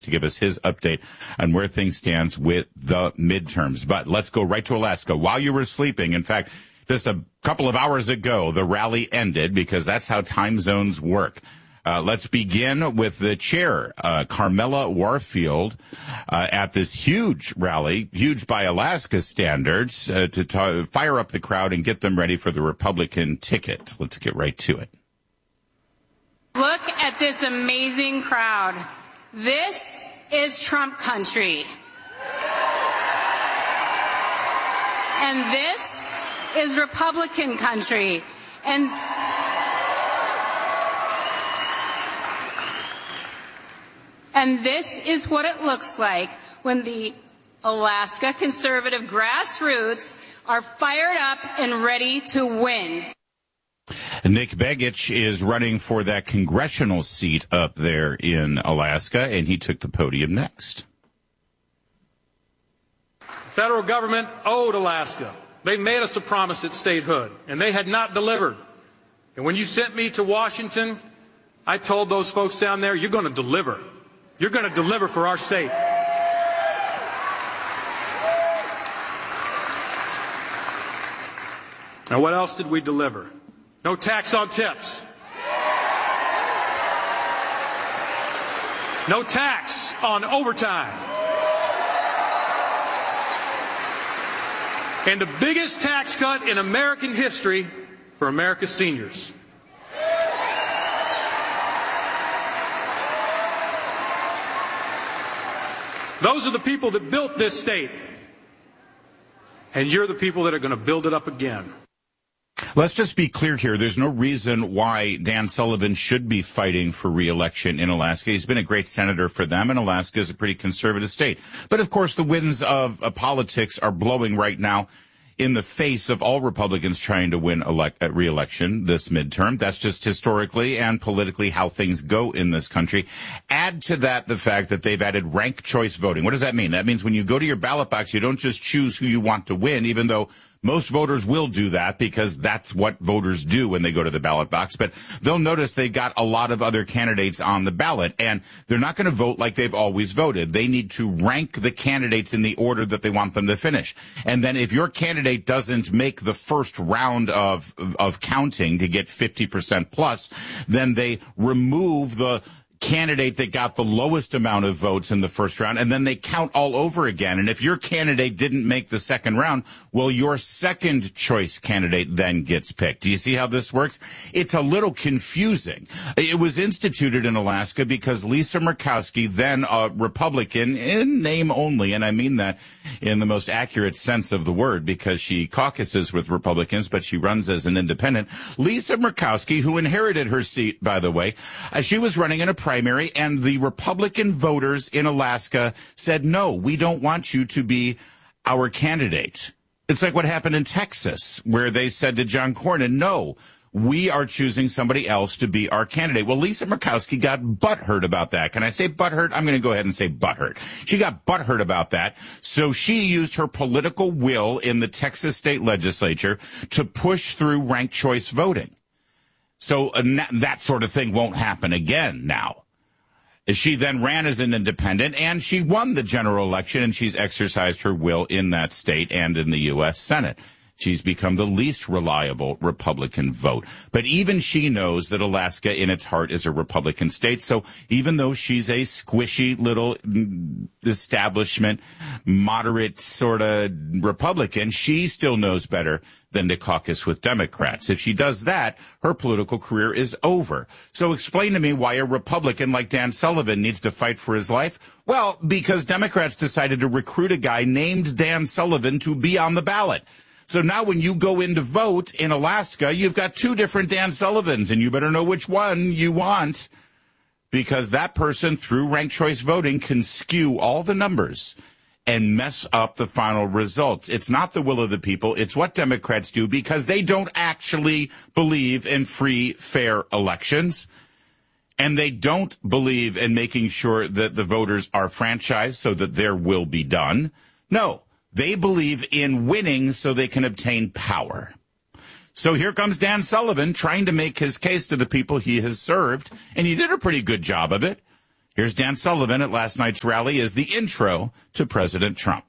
to give us his update on where things stands with the midterms. But let's go right to Alaska. While you were sleeping, in fact, just a couple of hours ago, the rally ended because that's how time zones work. Let's begin with the chair, Carmela Warfield, at this huge rally, huge by Alaska standards, to fire up the crowd and get them ready for the Republican ticket. Let's get right to it. Look at this amazing crowd. This is Trump country. And this is Republican country. And this is what it looks like when the Alaska conservative grassroots are fired up and ready to win. Nick Begich is running for that congressional seat up there in Alaska, and he took the podium next. The federal government owed Alaska. They made us a promise at statehood, and they had not delivered. And when you sent me to Washington, I told those folks down there, you're going to deliver. You're going to deliver for our state. And what else did we deliver? No tax on tips. No tax on overtime. And the biggest tax cut in American history for America's seniors. Those are the people that built this state. And you're the people that are going to build it up again. Let's just be clear here. There's no reason why Dan Sullivan should be fighting for re-election in Alaska. He's been a great senator for them, and Alaska is a pretty conservative state. But, of course, the winds of politics are blowing right now in the face of all Republicans trying to win re-election this midterm. That's just historically and politically how things go in this country. Add to that the fact that they've added ranked choice voting. What does that mean? That means when you go to your ballot box, you don't just choose who you want to win, even though most voters will do that because that's what voters do when they go to the ballot box. But they'll notice they got a lot of other candidates on the ballot, and they're not going to vote like they've always voted. They need to rank the candidates in the order that they want them to finish. And then if your candidate doesn't make the first round of counting to get 50% plus, then they remove the candidate that got the lowest amount of votes in the first round, and then they count all over again. And if your candidate didn't make the second round, well, your second choice candidate then gets picked. Do you see how this works? It's a little confusing. It was instituted in Alaska because Lisa Murkowski, then a Republican in name only, and I mean that in the most accurate sense of the word because she caucuses with Republicans, but she runs as an independent. Lisa Murkowski, who inherited her seat, by the way, she was running in a primary, and the Republican voters in Alaska said, no, we don't want you to be our candidate. It's like what happened in Texas, where they said to John Cornyn, no, we are choosing somebody else to be our candidate. Well, Lisa Murkowski got butthurt about that. Can I say butthurt? I'm going to go ahead and say butthurt. She got butthurt about that. So she used her political will in the Texas state legislature to push through ranked choice voting. So that sort of thing won't happen again now. She then ran as an independent, and she won the general election, and she's exercised her will in that state and in the U.S. Senate. She's become the least reliable Republican vote. But even she knows that Alaska in its heart is a Republican state. So even though she's a squishy little establishment, moderate sort of Republican, she still knows better than to caucus with Democrats. If she does that, her political career is over. So explain to me why a Republican like Dan Sullivan needs to fight for his life. Well, because Democrats decided to recruit a guy named Dan Sullivan to be on the ballot. So now when you go in to vote in Alaska, you've got two different Dan Sullivans, and you better know which one you want, because that person, through ranked choice voting, can skew all the numbers and mess up the final results. It's not the will of the people. It's what Democrats do because they don't actually believe in free, fair elections. And they don't believe in making sure that the voters are franchised so that their will be done. No. They believe in winning so they can obtain power. So here comes Dan Sullivan trying to make his case to the people he has served, and he did a pretty good job of it. Here's Dan Sullivan at last night's rally as the intro to President Trump.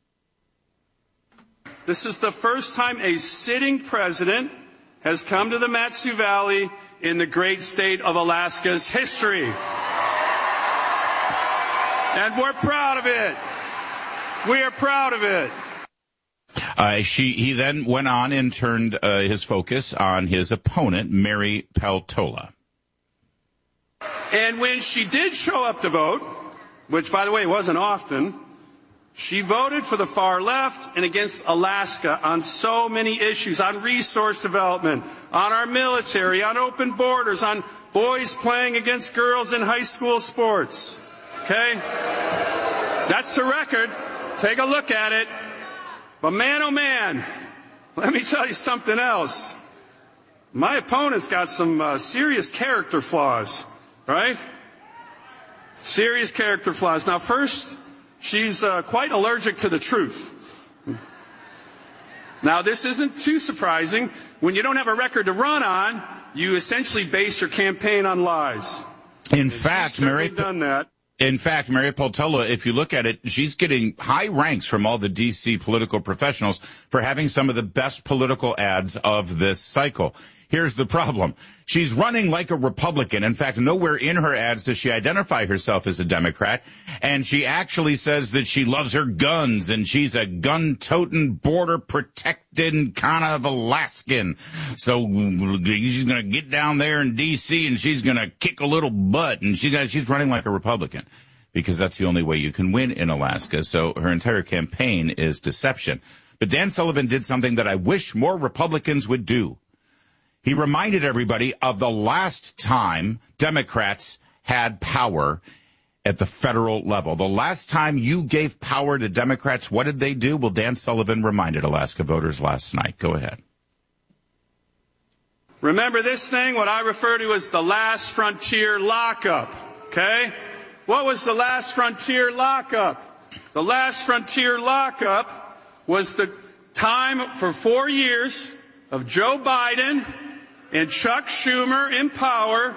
This is the first time a sitting president has come to the Mat-Su Valley in the great state of Alaska's history. And we're proud of it. We are proud of it. He then went on and turned his focus on his opponent, Mary Peltola. And when she did show up to vote, which, by the way, wasn't often, she voted for the far left and against Alaska on so many issues, on resource development, on our military, on open borders, on boys playing against girls in high school sports. Okay? That's the record. Take a look at it. But man, oh man, let me tell you something else. My opponent's got some serious character flaws, right? Serious character flaws. Now, first, she's quite allergic to the truth. Now, this isn't too surprising. When you don't have a record to run on, you essentially base your campaign on lies. In fact, Mary Peltola, if you look at it, she's getting high ranks from all the D.C. political professionals for having some of the best political ads of this cycle. Here's the problem. She's running like a Republican. In fact, nowhere in her ads does she identify herself as a Democrat. And she actually says that she loves her guns and she's a gun-toting, border-protecting kind of Alaskan. So she's going to get down there in D.C. and she's going to kick a little butt. And she's running like a Republican because that's the only way you can win in Alaska. So her entire campaign is deception. But Dan Sullivan did something that I wish more Republicans would do. He reminded everybody of the last time Democrats had power at the federal level. The last time you gave power to Democrats, what did they do? Well, Dan Sullivan reminded Alaska voters last night. Go ahead. Remember this thing, what I refer to as the last frontier lockup, okay? What was the last frontier lockup? The last frontier lockup was the time for 4 years of Joe Biden and Chuck Schumer in power.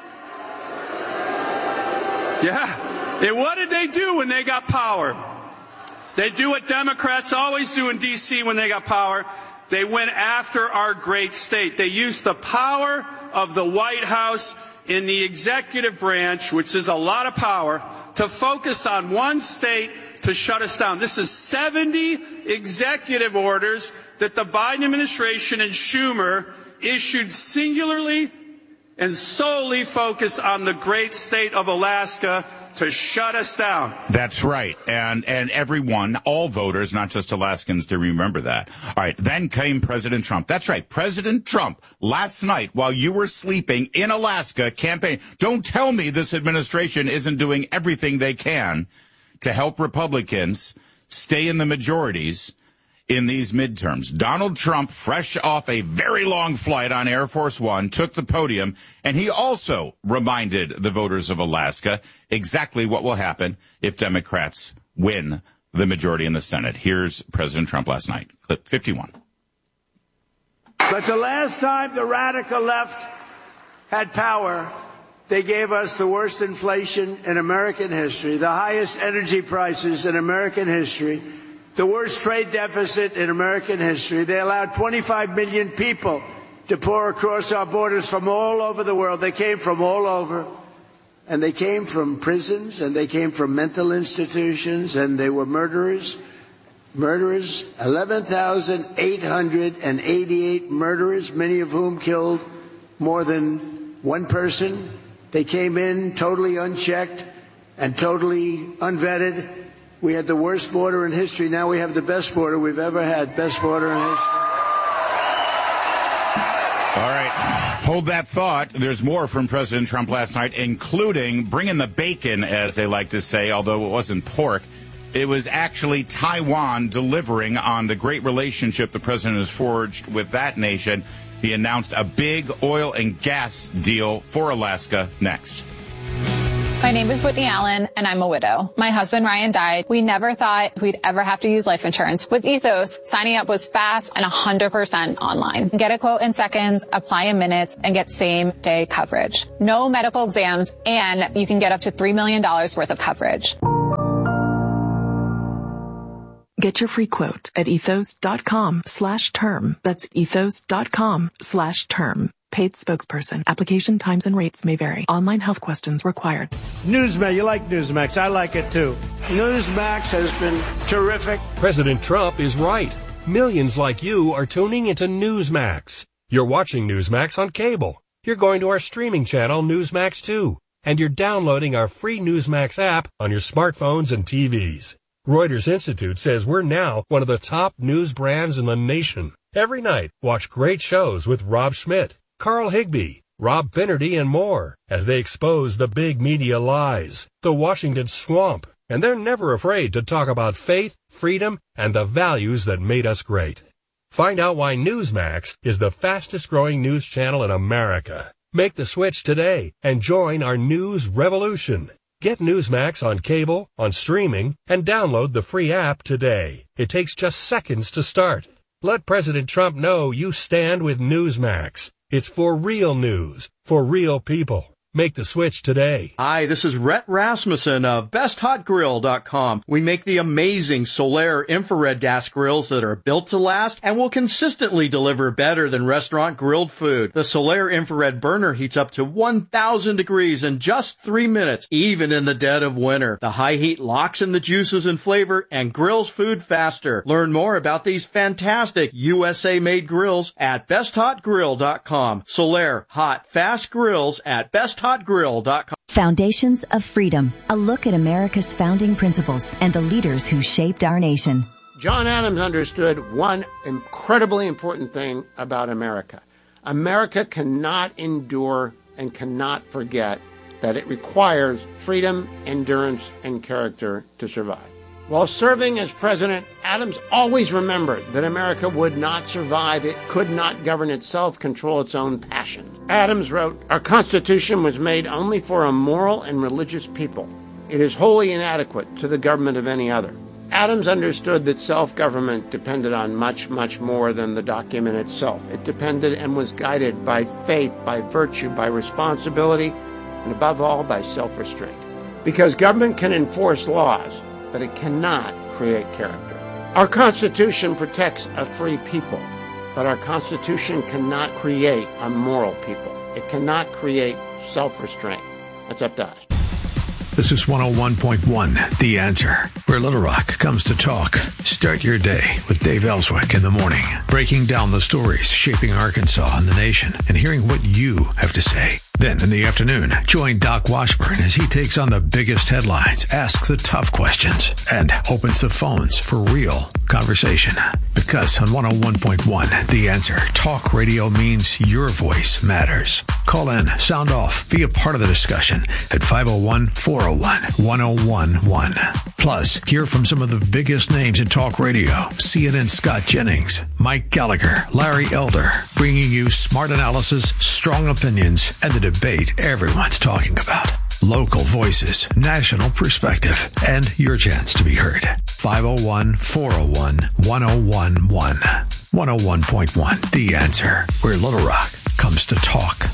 Yeah. And what did they do when they got power? They do what Democrats always do in D.C. when they got power. They went after our great state. They used the power of the White House in the executive branch, which is a lot of power, to focus on one state to shut us down. This is 70 executive orders that the Biden administration and Schumer issued singularly and solely focused on the great state of Alaska to shut us down. That's right. And everyone, all voters, not just Alaskans, to remember that. All right. Then came President Trump. That's right. President Trump, last night, while you were sleeping in Alaska, campaign. Don't tell me this administration isn't doing everything they can to help Republicans stay in the majorities in these midterms. Donald Trump, fresh off a very long flight on Air Force One, took the podium, and he also reminded the voters of Alaska exactly what will happen if Democrats win the majority in the Senate. Here's President Trump last night. Clip 51. But the last time the radical left had power, they gave us the worst inflation in American history, the highest energy prices in American history, the worst trade deficit in American history. They allowed 25 million people to pour across our borders from all over the world. They came from all over, and they came from prisons, and they came from mental institutions, and they were murderers. 11,888 murderers, many of whom killed more than one person. They came in totally unchecked and totally unvetted. We had the worst border in history. Now we have the best border we've ever had. Best border in history. All right. Hold that thought. There's more from President Trump last night, including bringing the bacon, as they like to say, although it wasn't pork. It was actually Taiwan delivering on the great relationship the president has forged with that nation. He announced a big oil and gas deal for Alaska next. My name is Whitney Allen, and I'm a widow. My husband, Ryan, died. We never thought we'd ever have to use life insurance. With Ethos, signing up was fast and 100% online. Get a quote in seconds, apply in minutes, and get same-day coverage. No medical exams, and you can get up to $3 million worth of coverage. Get your free quote at ethos.com/term. That's ethos.com/term. Paid spokesperson. Application times and rates may vary. Online health questions required. Newsmax, you like Newsmax. I like it too. Newsmax has been terrific. President Trump is right. Millions like you are tuning into Newsmax. You're watching Newsmax on cable. You're going to our streaming channel, Newsmax 2. And you're downloading our free Newsmax app on your smartphones and TVs. Reuters Institute says we're now one of the top news brands in the nation. Every night, watch great shows with Rob Schmidt, Carl Higbie, Rob Finnerty, and more as they expose the big media lies, the Washington swamp, and they're never afraid to talk about faith, freedom, and the values that made us great. Find out why Newsmax is the fastest growing news channel in America. Make the switch today and join our news revolution. Get Newsmax on cable, on streaming, and download the free app today. It takes just seconds to start. Let President Trump know you stand with Newsmax. It's for real news, for real people. Make the switch today. Hi, this is Rhett Rasmussen of BestHotGrill.com. We make the amazing Solaire infrared gas grills that are built to last and will consistently deliver better than restaurant grilled food. The Solaire infrared burner heats up to 1,000 degrees in just 3 minutes, even in the dead of winter. The high heat locks in the juices and flavor and grills food faster. Learn more about these fantastic USA-made grills at BestHotGrill.com. Solaire hot, fast grills at BestHotGrill.com. Foundations of Freedom, a look at America's founding principles and the leaders who shaped our nation. John Adams understood one incredibly important thing about America. America cannot endure and cannot forget that it requires freedom, endurance, and character to survive. While serving as president, Adams always remembered that America would not survive. It could not govern itself, control its own passions. Adams wrote, "Our Constitution was made only for a moral and religious people. It is wholly inadequate to the government of any other." Adams understood that self-government depended on much, much more than the document itself. It depended and was guided by faith, by virtue, by responsibility, and above all, by self-restraint. Because government can enforce laws, but it cannot create character. Our Constitution protects a free people, but our Constitution cannot create a moral people. It cannot create self-restraint. That's up to us. This is 101.1, The Answer, where Little Rock comes to talk. Start your day with Dave Ellswick in the morning, breaking down the stories shaping Arkansas and the nation and hearing what you have to say. Then in the afternoon, join Doc Washburn as he takes on the biggest headlines, asks the tough questions, and opens the phones for real conversation. Because on 101.1, The Answer, talk radio means your voice matters. Call in, sound off, be a part of the discussion at 501-401-1011. Plus, hear from some of the biggest names in talk radio. CNN Scott Jennings, Mike Gallagher, Larry Elder, bringing you smart analysis, strong opinions, and the debate everyone's talking about. Local voices, national perspective, and your chance to be heard. 501-401-1011. 101.1, The Answer, where Little Rock comes to talk.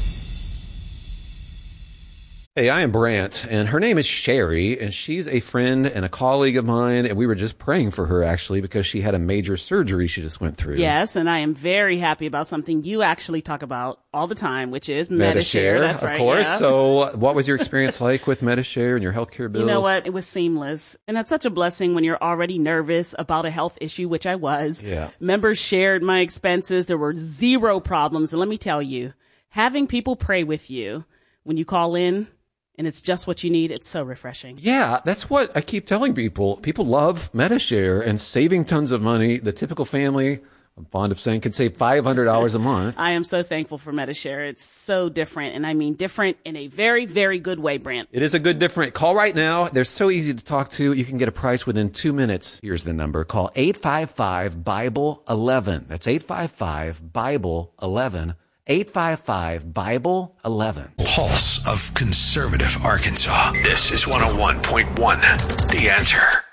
Hey, I am Brant, and her name is Sherry, and she's a friend and a colleague of mine, and we were just praying for her, actually, because she had a major surgery she just went through. Yes, and I am very happy about something you actually talk about all the time, which is Medi-Share. That's right, of course. Yeah. So what was your experience like with Medi-Share and your healthcare bills? You know what? It was seamless, and that's such a blessing when you're already nervous about a health issue, which I was. Yeah. Members shared my expenses. There were zero problems, and let me tell you, having people pray with you when you call in, and it's just what you need. It's so refreshing. Yeah, that's what I keep telling people. People love Medi-Share and saving tons of money. The typical family, I'm fond of saying, can save $500 a month. I am so thankful for Medi-Share. It's so different, and I mean different in a very, very good way, Brant. It is a good different. Call right now. They're so easy to talk to. You can get a price within 2 minutes. Here's the number. Call 855-BIBLE-11. That's 855-BIBLE-11. 855-BIBLE-11. pulse of conservative Arkansas. This is 101.1 The Answer.